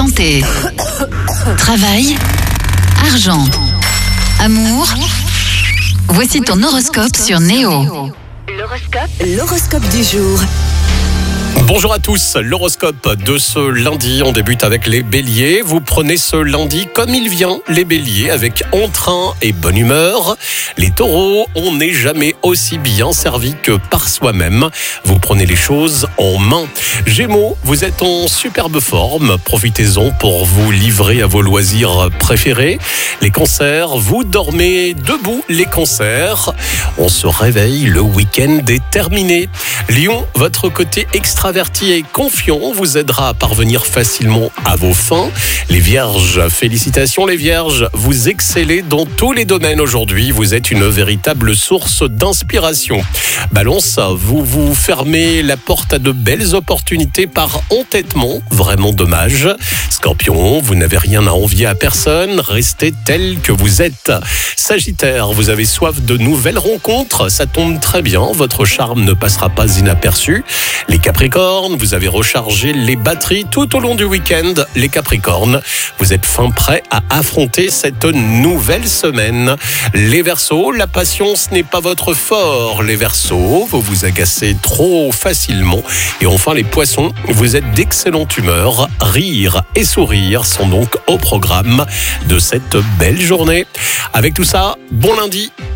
santé, travail, argent, amour. Voici ton horoscope sur Néo. L'horoscope du jour. Bonjour à tous, l'horoscope de ce lundi, on débute avec les béliers. Vous prenez ce lundi comme il vient, les béliers, avec entrain et bonne humeur. Les taureaux, on n'est jamais aussi bien servi que par soi-même. Vous prenez les choses en main. Gémeaux, vous êtes en superbe forme, profitez-en pour vous livrer à vos loisirs préférés. Les cancers, vous dormez debout, les cancers. On se réveille, le week-end est terminé. Lion, votre côté extraverti et confiant vous aidera à parvenir facilement à vos fins. Les vierges, félicitations les vierges, vous excellez dans tous les domaines aujourd'hui, vous êtes une véritable source d'inspiration. Balance, vous vous fermez la porte à de belles opportunités par entêtement, vraiment dommage. Scorpion, vous n'avez rien à envier à personne, restez tel que vous êtes. Sagittaire, vous avez soif de nouvelles rencontres, ça tombe très bien, votre charme ne passera pas inaperçu. Les Capricornes, vous avez rechargé les batteries tout au long du week-end. Les Capricornes, vous êtes fin prêts à affronter cette nouvelle semaine. Les Verseaux, la patience n'est pas votre fort. Les Verseaux, vous vous agacez trop facilement. Et enfin les Poissons, vous êtes d'excellente humeur. Rire et sourire sont donc au programme de cette belle journée. Avec tout ça, bon lundi.